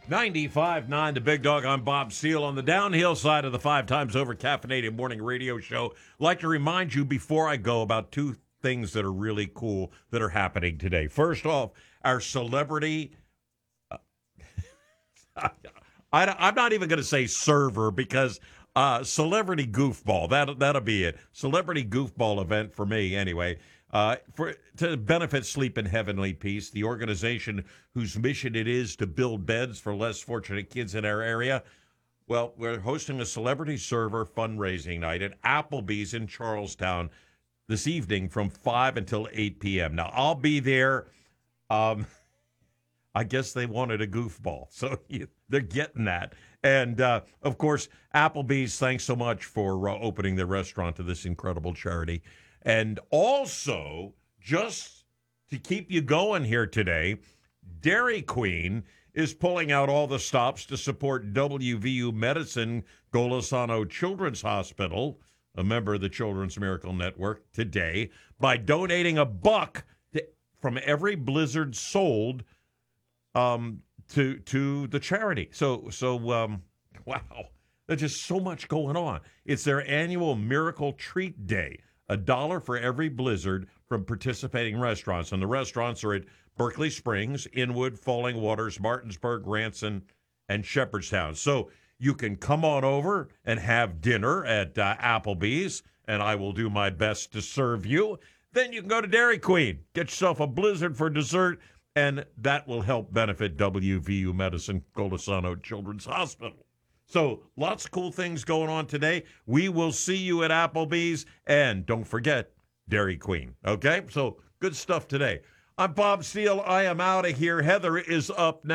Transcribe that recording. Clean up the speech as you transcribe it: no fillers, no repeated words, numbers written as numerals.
95.9 The Big Dog. I'm Bob Steele on the downhill side of the 5 times over caffeinated morning radio show. Like to remind you before I go about two things that are really cool that are happening today. First off, our celebrity. I'm not even going to say server because celebrity goofball. That'll be it. Celebrity goofball event for me anyway. To benefit Sleep in Heavenly Peace, the organization whose mission it is to build beds for less fortunate kids in our area. Well, we're hosting a celebrity server fundraising night at Applebee's in Charlestown this evening from 5 until 8 p.m. Now, I'll be there. I guess they wanted a goofball, so they're getting that. And, of course, Applebee's, thanks so much for opening their restaurant to this incredible charity. And also, just to keep you going here today, Dairy Queen is pulling out all the stops to support WVU Medicine Golisano Children's Hospital, a member of the Children's Miracle Network, today by donating $1 from every Blizzard sold to the charity. So wow, there's just so much going on. It's their annual Miracle Treat Day. $1 for every Blizzard from participating restaurants. And the restaurants are at Berkeley Springs, Inwood, Falling Waters, Martinsburg, Ranson, and Shepherdstown. So you can come on over and have dinner at Applebee's, and I will do my best to serve you. Then you can go to Dairy Queen, get yourself a Blizzard for dessert, and that will help benefit WVU Medicine Golisano Children's Hospital. So lots of cool things going on today. We will see you at Applebee's, and don't forget Dairy Queen. Okay? So good stuff today. I'm Bob Steele. I am out of here. Heather is up now.